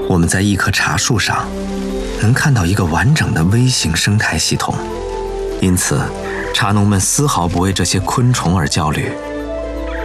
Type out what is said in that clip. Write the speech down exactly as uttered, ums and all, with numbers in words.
我们在一棵茶树上能看到一个完整的微型生态系统，因此茶农们丝毫不为这些昆虫而焦虑。